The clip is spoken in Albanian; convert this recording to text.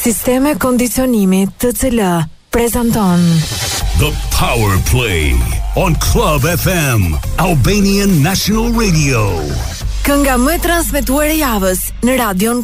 Sisteme kondicionimi TCL prezanton The Power Play on Club FM, Albanian National Radio. Kënga më transmetuar e javës në radion